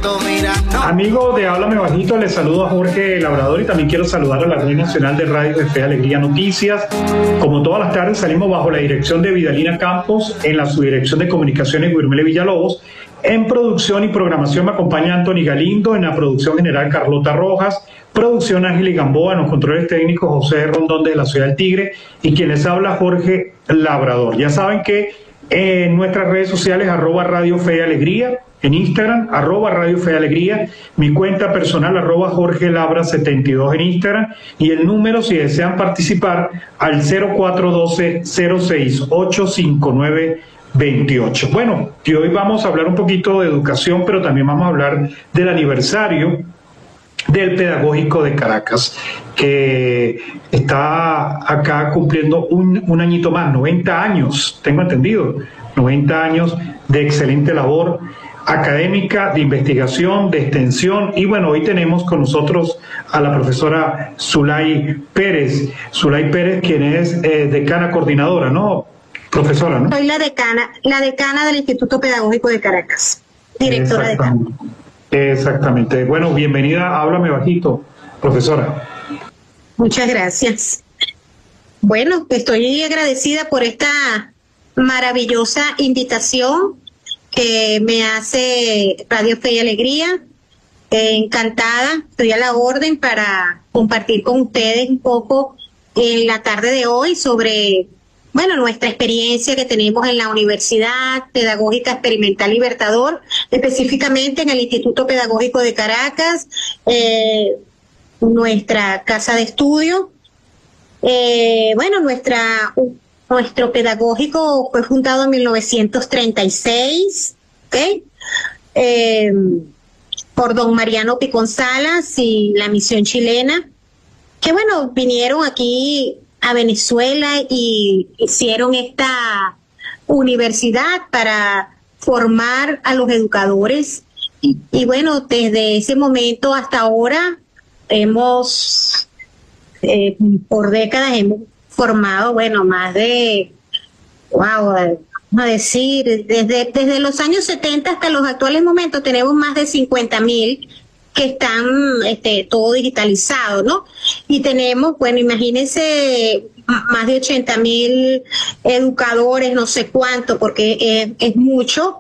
Amigo de Háblame Bajito, les saludo a Jorge Labrador y también quiero saludar a la Red Nacional de Radio de Fe y Alegría Noticias. Como todas las tardes salimos bajo la dirección de Vidalina Campos, en la subdirección de Comunicaciones Guillermo Villalobos. En producción y programación me acompaña Anthony Galindo, en la producción general Carlota Rojas, producción Ángel Gamboa, en los controles técnicos José Rondón de la Ciudad del Tigre y quien les habla Jorge Labrador. Ya saben que en nuestras redes sociales @Radio Fe y Alegría, en Instagram @Radio Fe y Alegría, mi cuenta personal Jorge Labra 72 en Instagram y el número si desean participar al 0412-06-859-28. Bueno, y hoy vamos a hablar un poquito de educación, pero también vamos a hablar del aniversario del Pedagógico de Caracas, que está acá cumpliendo un añito más, 90 años, tengo entendido, 90 años de excelente labor académica, de investigación, de extensión. Y bueno, hoy tenemos con nosotros a la profesora Zulay Pérez, quien es decana coordinadora, ¿no? Profesora, ¿no? Soy la decana del Instituto Pedagógico de Caracas, directora decana. Exactamente. Bueno, bienvenida a Háblame Bajito, profesora. Muchas gracias. Bueno, estoy agradecida por esta maravillosa invitación que me hace Radio Fe y Alegría. Encantada, estoy a la orden para compartir con ustedes un poco en la tarde de hoy sobre, bueno, nuestra experiencia que tenemos en la Universidad Pedagógica Experimental Libertador, específicamente en el Instituto Pedagógico de Caracas, nuestra casa de estudio. Bueno, nuestro pedagógico fue fundado en 1936, ¿okay? Por don Mariano Picón Salas y la misión chilena, que bueno, vinieron aquí a Venezuela y hicieron esta universidad para formar a los educadores. Y bueno, desde ese momento hasta ahora por décadas hemos formado, bueno, más de, vamos a decir, desde los años 70 hasta los actuales momentos tenemos más de 50.000 que están todo digitalizado, ¿no? Y tenemos, bueno, imagínense, más de 80.000 educadores, no sé cuánto, porque es mucho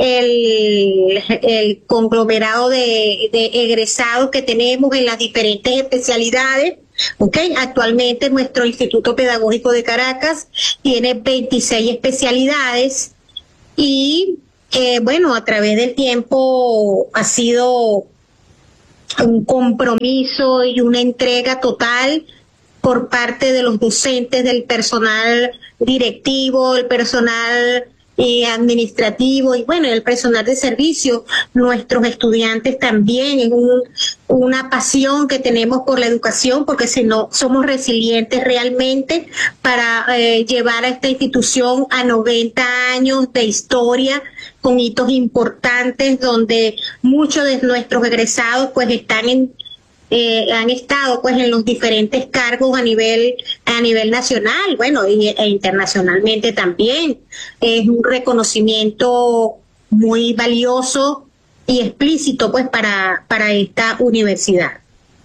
el conglomerado de egresados que tenemos en las diferentes especialidades. Okay. Actualmente nuestro Instituto Pedagógico de Caracas tiene 26 especialidades y bueno, a través del tiempo ha sido un compromiso y una entrega total por parte de los docentes, del personal directivo, el personal administrativo y bueno, el personal de servicio. Nuestros estudiantes también, es una pasión que tenemos por la educación, porque si no somos resilientes realmente para llevar a esta institución a 90 años de historia con hitos importantes, donde muchos de nuestros egresados pues han estado pues en los diferentes cargos a nivel nacional, bueno, e internacionalmente también. Es un reconocimiento muy valioso y explícito pues para esta universidad.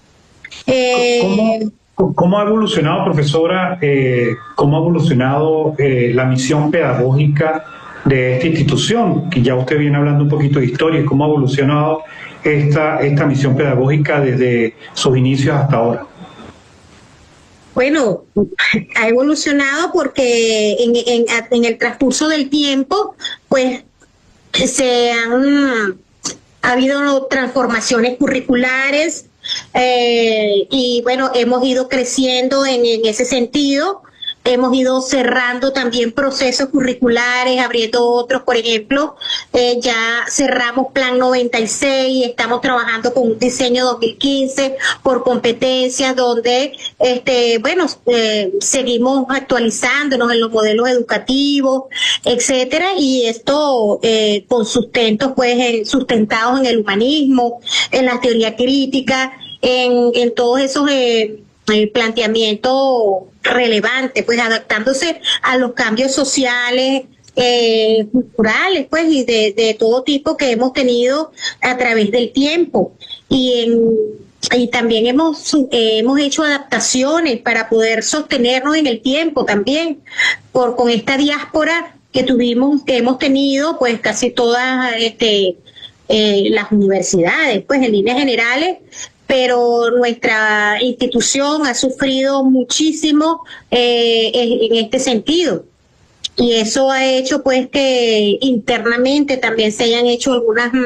¿Cómo ha evolucionado, profesora, cómo ha evolucionado la misión pedagógica de esta institución? Que ya usted viene hablando un poquito de historia, ¿cómo ha evolucionado esta misión pedagógica desde sus inicios hasta ahora? Bueno, ha evolucionado porque en el transcurso del tiempo, pues ha habido transformaciones curriculares y bueno, hemos ido creciendo en ese sentido. Hemos ido cerrando también procesos curriculares, abriendo otros. Por ejemplo, ya cerramos Plan 96, estamos trabajando con un diseño 2015 por competencias, donde bueno, seguimos actualizándonos en los modelos educativos, etcétera, y esto con sustentos pues sustentados en el humanismo, en la teoría crítica, en todos esos planteamientos relevantes, pues adaptándose a los cambios sociales, culturales, pues, y de todo tipo que hemos tenido a través del tiempo. Y también hemos hecho adaptaciones para poder sostenernos en el tiempo también, con esta diáspora que hemos tenido, pues casi todas las universidades, pues en líneas generales, pero nuestra institución ha sufrido muchísimo en este sentido. Y eso ha hecho pues que internamente también se hayan hecho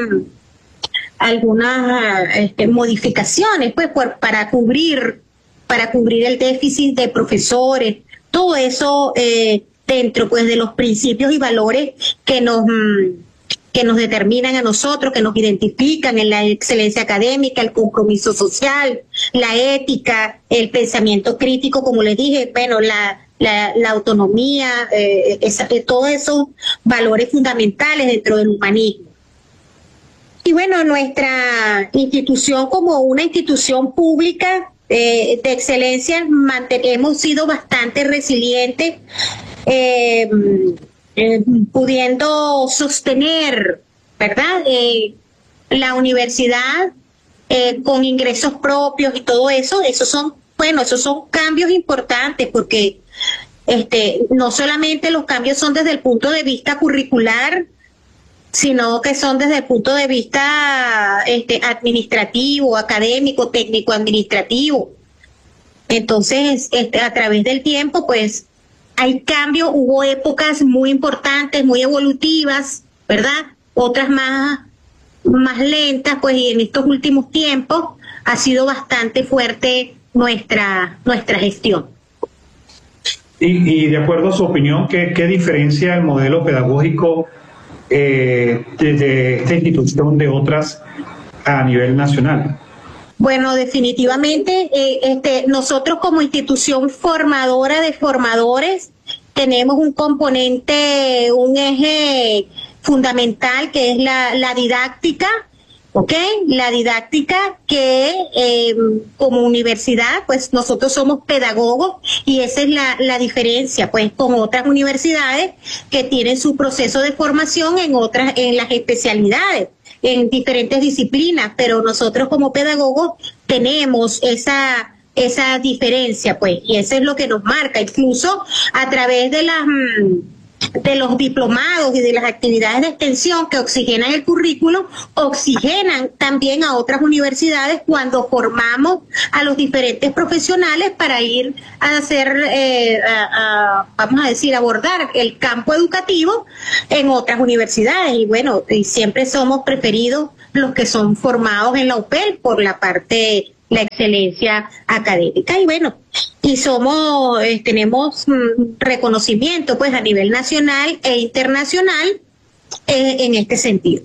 algunas modificaciones pues para cubrir el déficit de profesores, todo eso dentro pues de los principios y valores que nos determinan a nosotros, que nos identifican en la excelencia académica, el compromiso social, la ética, el pensamiento crítico, como les dije, bueno, la autonomía, todos esos valores fundamentales dentro del humanismo. Y bueno, nuestra institución como una institución pública de excelencia hemos sido bastante resilientes, pudiendo sostener, ¿verdad? La universidad con ingresos propios y todo eso. Esos son cambios importantes porque no solamente los cambios son desde el punto de vista curricular, sino que son desde el punto de vista administrativo, académico, técnico, administrativo. Entonces, a través del tiempo, pues, hay cambios, hubo épocas muy importantes, muy evolutivas, ¿verdad? Otras más lentas, pues, y en estos últimos tiempos ha sido bastante fuerte nuestra gestión. Y de acuerdo a su opinión, ¿qué diferencia el modelo pedagógico de esta institución de otras a nivel nacional? Bueno, definitivamente nosotros como institución formadora de formadores tenemos un componente, un eje fundamental que es la didáctica, ¿ok? La didáctica que como universidad, pues nosotros somos pedagogos y esa es la diferencia, pues con otras universidades que tienen su proceso de formación en las especialidades, en diferentes disciplinas, pero nosotros como pedagogos tenemos esa diferencia, pues, y eso es lo que nos marca, incluso a través de los diplomados y de las actividades de extensión que oxigenan el currículo, oxigenan también a otras universidades cuando formamos a los diferentes profesionales para ir a hacer, vamos a decir, abordar el campo educativo en otras universidades. Y bueno, y siempre somos preferidos los que son formados en la UPEL por la parte la excelencia académica. Y bueno, y tenemos reconocimiento pues a nivel nacional e internacional en este sentido.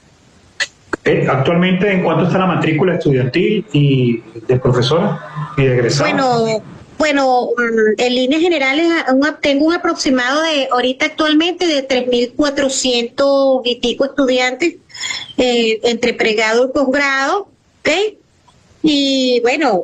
Actualmente, ¿en cuánto está la matrícula estudiantil y de profesora y de egresados? Bueno, en líneas generales tengo un aproximado de ahorita actualmente de 3.400 y pico estudiantes entre pregrado y posgrado, ¿ok? Y bueno,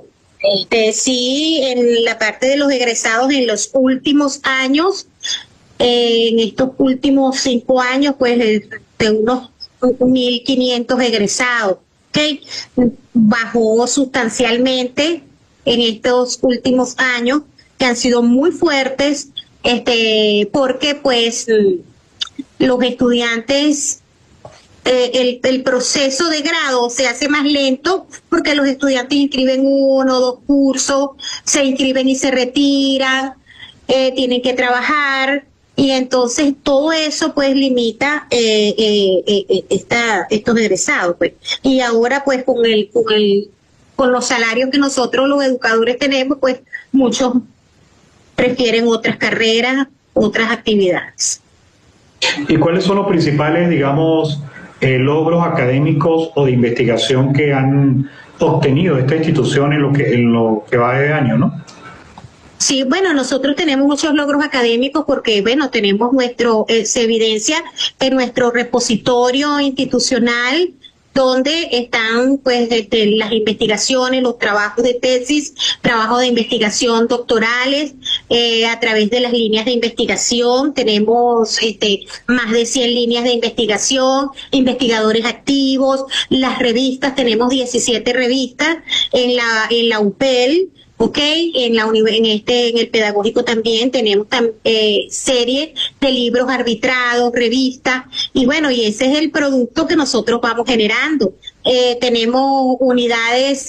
sí, en la parte de los egresados en los últimos años, en estos últimos 5 años, pues de unos 1.500 egresados, ¿ok? Bajó sustancialmente en estos últimos años, que han sido muy fuertes, porque pues los estudiantes, el proceso de grado se hace más lento porque los estudiantes inscriben 1 o 2 cursos, se inscriben y se retiran, tienen que trabajar y entonces todo eso pues limita estos egresados, pues. Y ahora pues con los salarios que nosotros los educadores tenemos, pues muchos prefieren otras carreras, otras actividades. ¿Y cuáles son los principales, digamos, logros académicos o de investigación que han obtenido esta institución en lo que va de año, no? Sí, bueno, nosotros tenemos muchos logros académicos porque, bueno, tenemos se evidencia en nuestro repositorio institucional donde están pues las investigaciones, los trabajos de tesis, trabajos de investigación doctorales, a través de las líneas de investigación. Tenemos más de 100 líneas de investigación, investigadores activos, las revistas, tenemos 17 revistas en la UPEL. En el pedagógico también tenemos series de libros arbitrados, revistas, y bueno, y ese es el producto que nosotros vamos generando. Tenemos unidades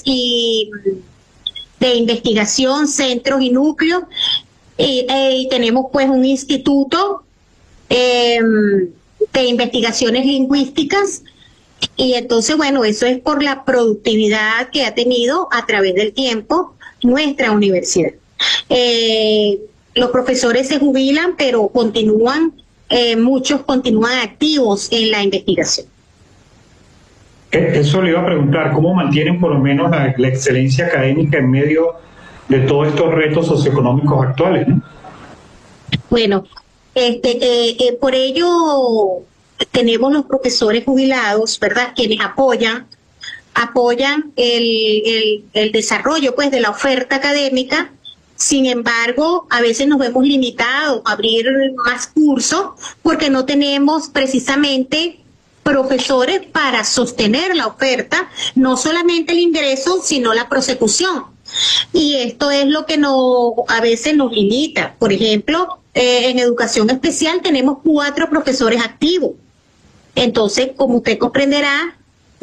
de investigación, centros y núcleos, y tenemos pues un instituto de investigaciones lingüísticas. Y entonces, bueno, eso es por la productividad que ha tenido a través del tiempo nuestra universidad. Los profesores se jubilan, pero continúan, muchos continúan activos en la investigación. Eso le iba a preguntar, ¿cómo mantienen por lo menos la excelencia académica en medio de todos estos retos socioeconómicos actuales, ¿no? Bueno, por ello tenemos los profesores jubilados, ¿verdad?, quienes apoyan el desarrollo pues de la oferta académica. Sin embargo, a veces nos vemos limitados a abrir más cursos porque no tenemos precisamente profesores para sostener la oferta, no solamente el ingreso, sino la prosecución. Y esto es lo que a veces nos limita. Por ejemplo, en educación especial tenemos 4 profesores activos. Entonces, como usted comprenderá,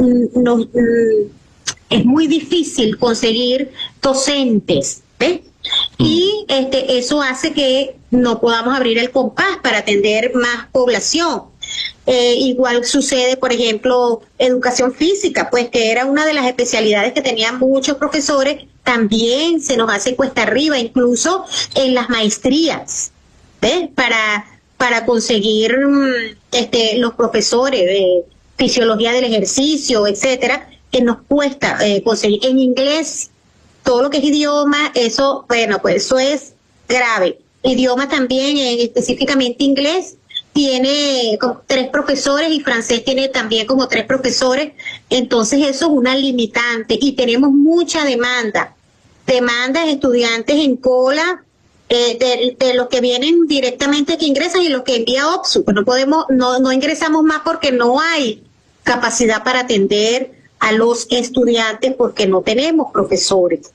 es muy difícil conseguir docentes, ¿ves? Y eso hace que no podamos abrir el compás para atender más población. Igual sucede, por ejemplo, educación física, pues que era una de las especialidades que tenían muchos profesores, también se nos hace cuesta arriba, incluso en las maestrías, ¿ves? Para conseguir los profesores de fisiología del ejercicio, etcétera, que nos cuesta conseguir. En inglés, todo lo que es idioma, eso, bueno, pues eso es grave. Idioma también, específicamente inglés, tiene como 3 profesores y francés tiene también como 3 profesores. Entonces eso es una limitante y tenemos mucha demanda de estudiantes en cola, de los que vienen directamente que ingresan y los que envía OPSU. Pues no ingresamos más porque no hay capacidad para atender a los estudiantes porque no tenemos profesores.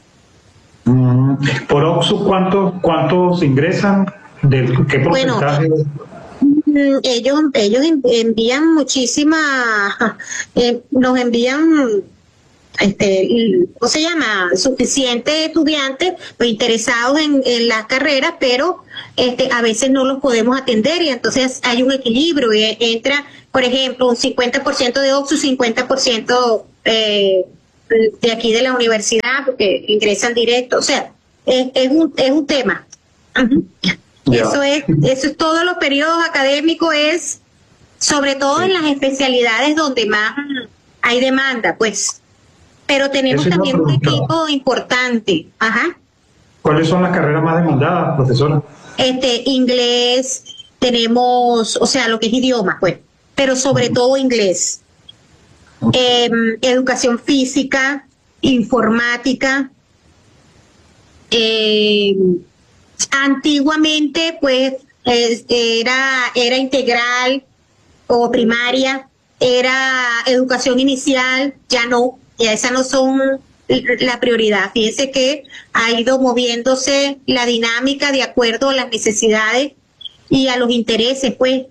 Por OPSU, ¿cuántos ingresan? ¿Qué porcentaje? Bueno, ellos envían muchísimas, nos envían ¿cómo se llama? Suficientes estudiantes interesados en las carreras, pero a veces no los podemos atender y entonces hay un equilibrio y entra, por ejemplo, un 50% de OPSU, 50% de aquí de la universidad, porque ingresan directo, o sea, es un tema. Eso es todos los periodos académicos, es sobre todo en las especialidades donde más hay demanda, pues. Pero tenemos también un equipo importante. Ajá. ¿Cuáles son las carreras más demandadas, profesora? Inglés, tenemos, o sea, lo que es idioma, pues, pero sobre todo inglés. Educación física, informática. Antiguamente, pues, era integral o primaria, era educación inicial, ya no. Y esas no son la prioridad. Fíjense que ha ido moviéndose la dinámica de acuerdo a las necesidades y a los intereses, pues,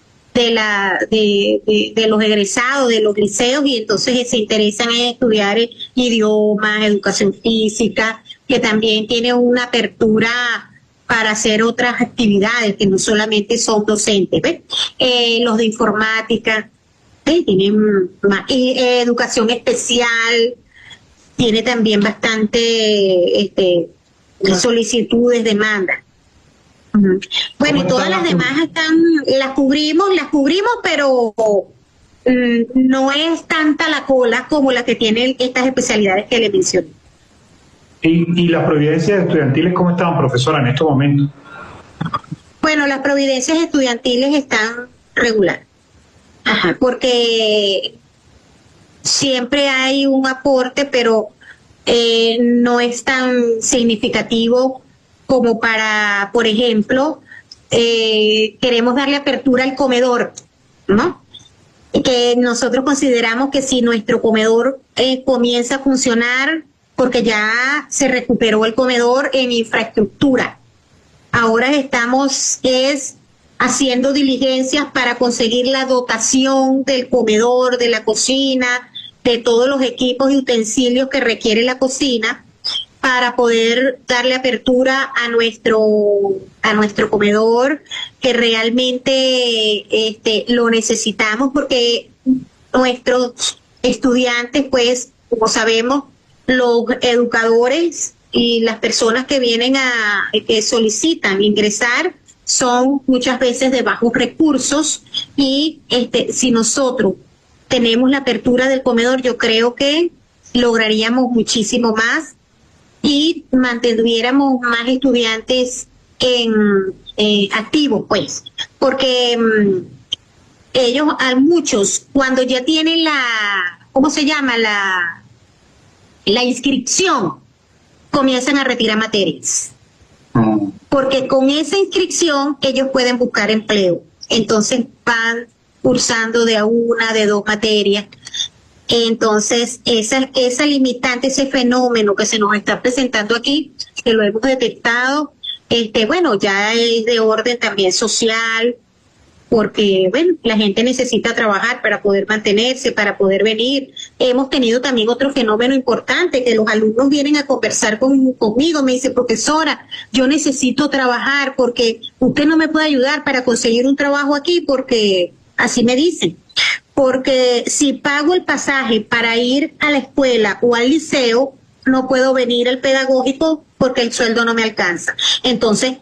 de los egresados, de los liceos, y entonces se interesan en estudiar idiomas, educación física, que también tiene una apertura para hacer otras actividades que no solamente son docentes, ¿ves? Los de informática. Tienen más, y educación especial tiene también bastante solicitudes, demanda. Bueno, y todas las demás las cubrimos, pero no es tanta la cola como la que tienen estas especialidades que le mencioné. ¿Y las providencias estudiantiles cómo estaban, profesora, en estos momentos? Bueno, las providencias estudiantiles están regulares. Ajá, porque siempre hay un aporte, pero no es tan significativo como para, por ejemplo, queremos darle apertura al comedor, ¿no? Que nosotros consideramos que si nuestro comedor comienza a funcionar, porque ya se recuperó el comedor en infraestructura, ahora estamos haciendo diligencias para conseguir la dotación del comedor, de la cocina, de todos los equipos y utensilios que requiere la cocina, para poder darle apertura a nuestro comedor, que realmente lo necesitamos, porque nuestros estudiantes, pues, como sabemos, los educadores y las personas que vienen que solicitan ingresar son muchas veces de bajos recursos, y si nosotros tenemos la apertura del comedor, yo creo que lograríamos muchísimo más y mantendríamos más estudiantes activos, pues, porque ellos, a muchos, cuando ya tienen ¿cómo se llama? La inscripción, comienzan a retirar materias. Porque con esa inscripción ellos pueden buscar empleo. Entonces van cursando de a una, de dos materias. Entonces, esa limitante, ese fenómeno que se nos está presentando aquí, que lo hemos detectado, bueno, ya es de orden también social, porque, bueno, la gente necesita trabajar para poder mantenerse, para poder venir. Hemos tenido también otro fenómeno importante, que los alumnos vienen a conversar conmigo, me dice: profesora, yo necesito trabajar porque usted no me puede ayudar para conseguir un trabajo aquí, porque así me dicen. Porque si pago el pasaje para ir a la escuela o al liceo, no puedo venir al pedagógico porque el sueldo no me alcanza. Entonces,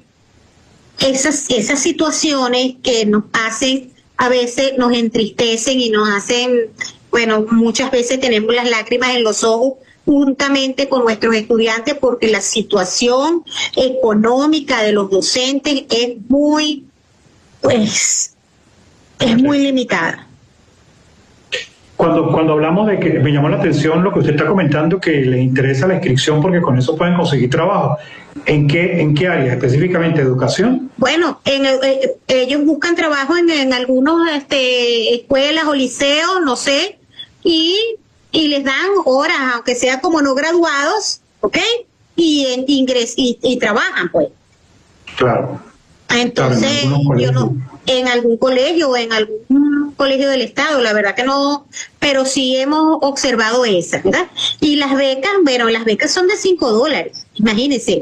esas situaciones que nos hacen, a veces nos entristecen y nos hacen, bueno, muchas veces tenemos las lágrimas en los ojos juntamente con nuestros estudiantes, porque la situación económica de los docentes es muy, pues, es muy limitada. Cuando hablamos de que me llamó la atención lo que usted está comentando, que les interesa la inscripción porque con eso pueden conseguir trabajo. ¿En qué área? ¿Específicamente educación? Bueno, ellos buscan trabajo en algunos escuelas o liceos, no sé, y les dan horas, aunque sea como no graduados, ¿ok? Y trabajan, pues. Claro. Entonces, claro, yo no, en algún colegio o en algún colegio del Estado, la verdad que no, pero sí hemos observado esa, ¿verdad? Y las becas, bueno, las becas son de $5, imagínense.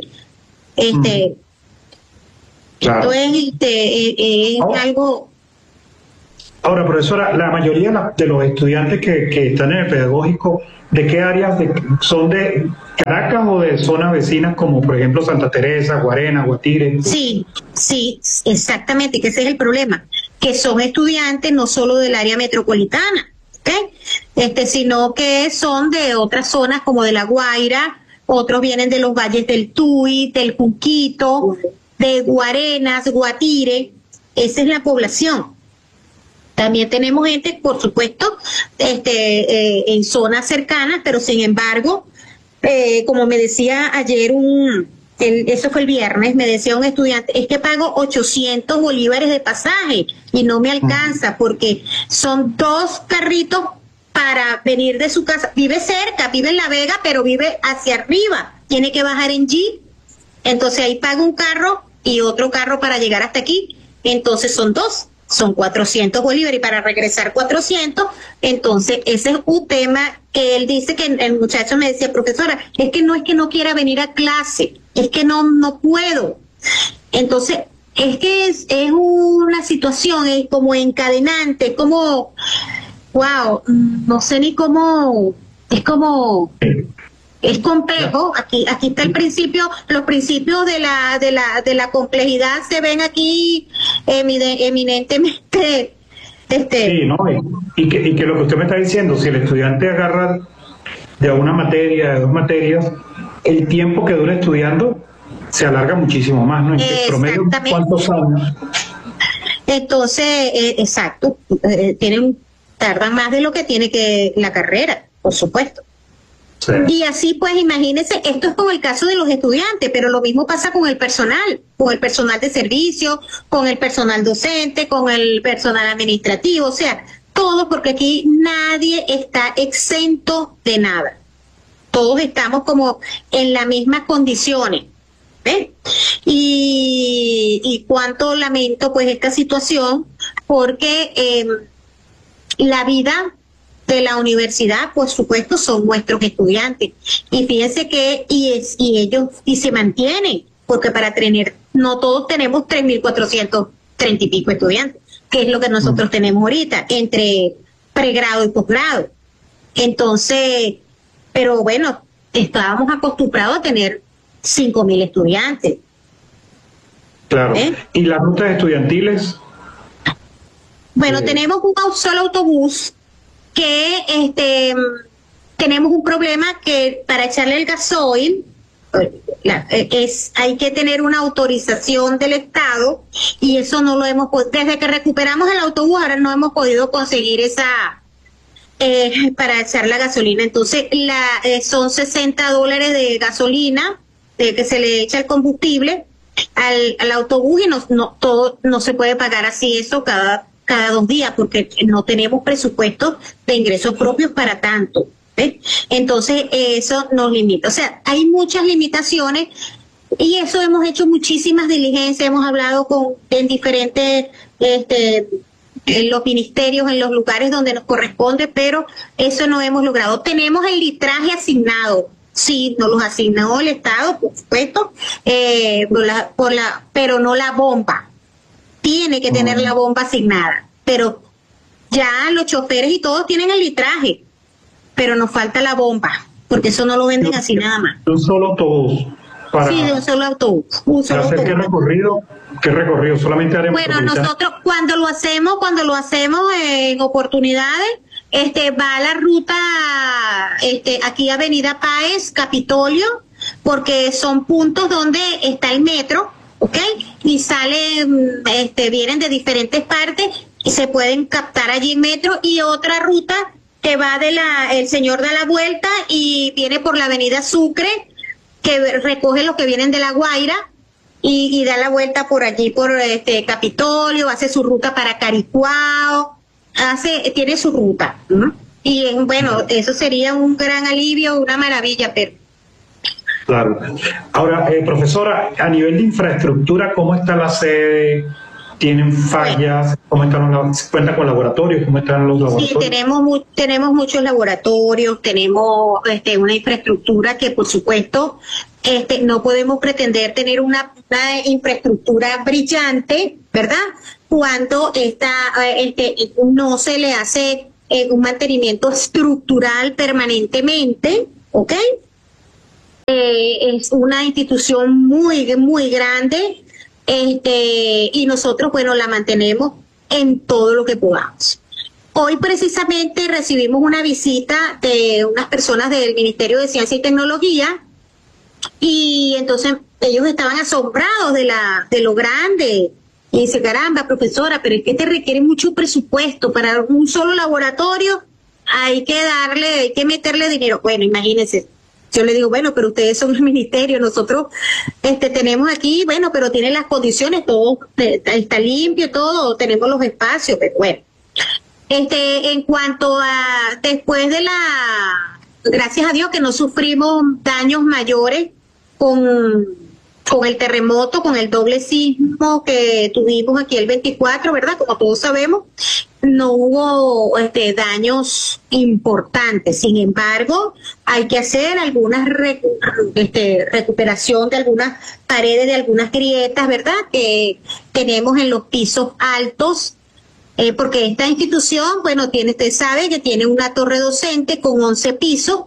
Claro. Esto es algo. Ahora, profesora, la mayoría de los estudiantes que están en el pedagógico, ¿de qué áreas son de Caracas o de zonas vecinas como, por ejemplo, Santa Teresa, Guarena, Guatire? Sí, exactamente, que ese es el problema, que son estudiantes no solo del área metropolitana, ¿ok? Sino que son de otras zonas como de La Guaira, otros vienen de los valles del Tuy, del Junquito, de Guarenas, Guatire. Esa es la población. También tenemos gente, por supuesto, en zonas cercanas, pero sin embargo, como me decía ayer eso fue el viernes, me decía un estudiante: es que pago 800 bolívares de pasaje y no me alcanza, porque son 2 carritos para venir de su casa. Vive cerca, vive en La Vega, pero vive hacia arriba, tiene que bajar en Jeep. Entonces ahí paga un carro y otro carro para llegar hasta aquí. Entonces son 2. Son 400 bolívares, y para regresar 400, entonces ese es un tema que él dice, que el muchacho me decía: profesora, es que no quiera venir a clase, es que no puedo. Entonces, es que es una situación, es como encadenante, como, wow, no sé ni cómo, es complejo. Aquí está el principio, los principios de la complejidad se ven aquí eminentemente. Sí, ¿no? Y que lo que usted me está diciendo, si el estudiante agarra de una materia, de 2 materias, el tiempo que dura estudiando se alarga muchísimo más, ¿no? En promedio, ¿cuántos años? Entonces, exacto, tardan más de lo que tiene que la carrera, por supuesto. Sí. Y así pues imagínense, esto es con el caso de los estudiantes, pero lo mismo pasa con el personal de servicio, con el personal docente, con el personal administrativo, o sea, todo, porque aquí nadie está exento de nada. Todos estamos como en las mismas condiciones. ¿Ves? Y cuánto lamento pues esta situación, porque la vida de la universidad, por supuesto, son nuestros estudiantes. Y fíjense que ellos se mantienen, porque para tener, no todos tenemos 3.430 y pico estudiantes, que es lo que nosotros tenemos ahorita, entre pregrado y posgrado. Entonces, pero bueno, estábamos acostumbrados a tener 5.000 estudiantes. Claro. ¿Y las rutas estudiantiles? Bueno, tenemos un solo autobús que tenemos un problema que para echarle el gasoil hay que tener una autorización del Estado, y eso no lo hemos desde que recuperamos el autobús ahora no hemos podido conseguir esa para echar la gasolina. Entonces son $60 de gasolina que se le echa el combustible al autobús, y no se puede pagar así eso cada 2 días, porque no tenemos presupuesto de ingresos propios para tanto. ¿Ves? Entonces eso nos limita. O sea, hay muchas limitaciones, y eso hemos hecho muchísimas diligencias, hemos hablado en diferentes en los ministerios, en los lugares donde nos corresponde, pero eso no hemos logrado. Tenemos el litraje asignado. Sí, nos los asignó el Estado, por supuesto, pero no la bomba. Tiene que tener la bomba asignada, pero ya los choferes y todos tienen el litraje, pero nos falta la bomba, porque eso no lo venden así nada más. Un solo autobús. Sí, de un solo autobús. ¿Para hacer qué recorrido? ¿Qué recorrido? Solamente haremos. Bueno, nosotros cuando lo hacemos en oportunidades, va a la ruta, aquí Avenida Páez, Capitolio, porque son puntos donde está el metro, ¿ok? Y salen, vienen de diferentes partes y se pueden captar allí en metro, y otra ruta que va el señor da la vuelta y viene por la Avenida Sucre, que recoge los que vienen de La Guaira y da la vuelta por allí, por Capitolio, hace su ruta para Caricuao, tiene su ruta, ¿no? Y bueno, eso sería un gran alivio, una maravilla, pero... Claro. Ahora, profesora, a nivel de infraestructura, ¿cómo está la sede? ¿Tienen fallas? ¿Cómo están cuentan con laboratorios? ¿Cómo están los laboratorios? Sí, tenemos muchos laboratorios, tenemos una infraestructura que, por supuesto, no podemos pretender tener una infraestructura brillante, ¿verdad? Cuando no se le hace un mantenimiento estructural permanentemente, ¿ok? Es una institución muy, muy grande, y nosotros, bueno, la mantenemos en todo lo que podamos. Hoy precisamente recibimos una visita de unas personas del Ministerio de Ciencia y Tecnología, y entonces ellos estaban asombrados de lo grande. Y dice, caramba, profesora, pero es que te requiere mucho presupuesto para un solo laboratorio, hay que meterle dinero. Bueno, imagínense. Yo le digo, bueno, pero ustedes son el ministerio, nosotros tenemos aquí, bueno, pero tienen las condiciones, todo está limpio, todo, tenemos los espacios, pero bueno. En cuanto a, después de gracias a Dios que no sufrimos daños mayores con el terremoto, con el doble sismo que tuvimos aquí el 24, ¿verdad? Como todos sabemos, no hubo daños importantes. Sin embargo, hay que hacer algunas recuperación de algunas paredes, de algunas grietas, ¿verdad? Que tenemos en los pisos altos, porque esta institución, bueno, usted sabe que tiene una torre docente con 11 pisos.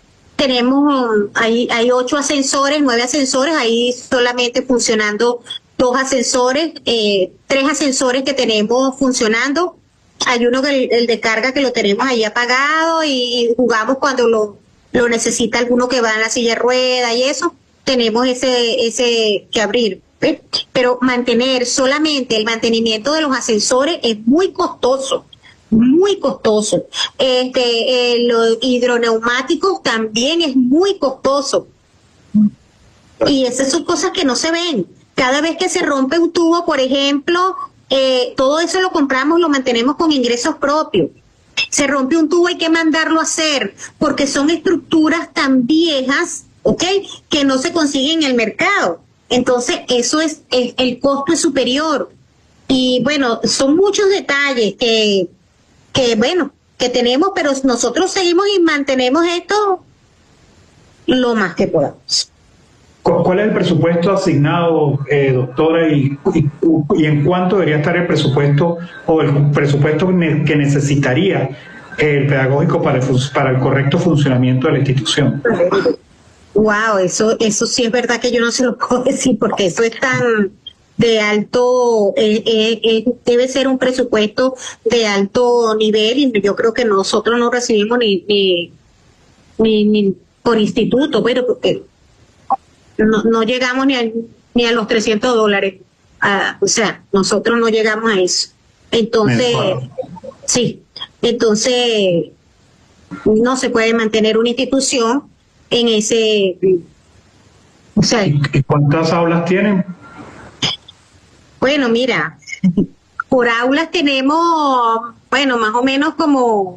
Hay 8 ascensores, 9 ascensores, ahí solamente funcionando 2 ascensores, 3 ascensores que tenemos funcionando. Hay uno el de carga que lo tenemos ahí apagado, y jugamos cuando lo necesita alguno que va en la silla de rueda y eso, tenemos ese que abrir. ¿Ves? Pero solamente el mantenimiento de los ascensores es muy costoso, muy costoso. Los hidroneumáticos también es muy costoso. Y esas son cosas que no se ven. Cada vez que se rompe un tubo, por ejemplo, todo eso lo compramos, lo mantenemos con ingresos propios. Se rompe un tubo, hay que mandarlo a hacer, porque son estructuras tan viejas, ¿ok?, que no se consiguen en el mercado. Entonces, eso el costo es superior. Y bueno, son muchos detalles que tenemos, pero nosotros seguimos y mantenemos esto lo más que podamos. ¿Cuál es el presupuesto asignado, doctora, y en cuánto debería estar el presupuesto o el presupuesto que necesitaría el pedagógico para el correcto funcionamiento de la institución? Wow, eso sí es verdad que yo no se lo puedo decir, porque eso es tan de alto, debe ser un presupuesto de alto nivel, y yo creo que nosotros no recibimos ni por instituto, pero porque no llegamos ni a los $300. O sea, nosotros no llegamos a eso. Entonces, sí, entonces no se puede mantener una institución en ese, o sea. ¿Y cuántas aulas tienen? Bueno, mira, por aulas tenemos, bueno, más o menos como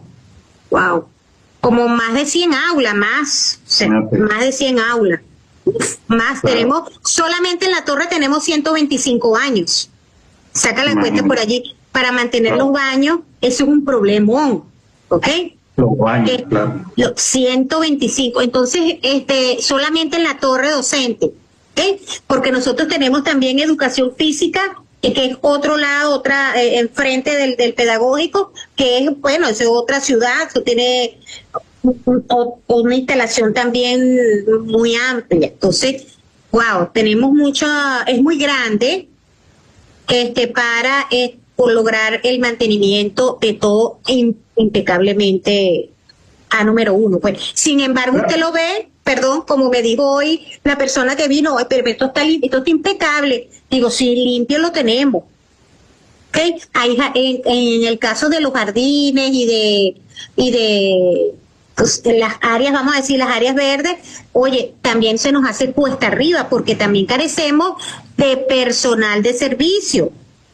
más de 100 aulas, más, o sea, más de 100 aulas. Más, tenemos, solamente en la torre tenemos 125 baños. Saca la cuenta por allí. Para mantener los baños, eso es un problemón, ¿ok? Los baños, claro. 125. Entonces, solamente en la torre docente, ¿ok? Porque nosotros tenemos también educación física, que es otro lado, enfrente del pedagógico, que es, bueno, es otra ciudad, que tiene una instalación también muy amplia. Entonces, wow, tenemos es muy grande para lograr el mantenimiento de todo impecablemente a número uno. Pues, sin embargo, usted lo ve, perdón, como me dijo hoy la persona que vino, pero esto está limpio, esto está impecable. Digo, sí, limpio lo tenemos. ¿Okay? En el caso de los jardines y de pues, las áreas, vamos a decir, las áreas verdes, oye, también se nos hace cuesta arriba, porque también carecemos de personal de servicio.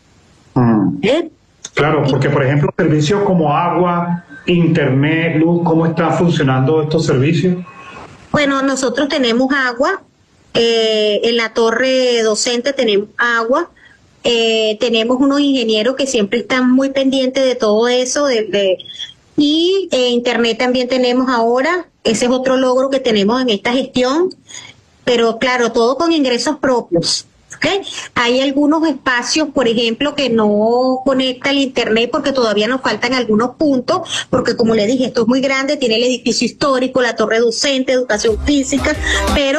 Claro, porque por ejemplo, servicios como agua, internet, luz, ¿cómo están funcionando estos servicios? Bueno, nosotros tenemos agua, en la torre docente tenemos agua, tenemos unos ingenieros que siempre están muy pendientes de todo eso, y internet también tenemos ahora. Ese es otro logro que tenemos en esta gestión, pero claro, todo con ingresos propios. ¿Okay? Hay algunos espacios, por ejemplo, que no conecta el internet porque todavía nos faltan algunos puntos, porque como le dije, esto es muy grande, tiene el edificio histórico, la torre docente, educación física, pero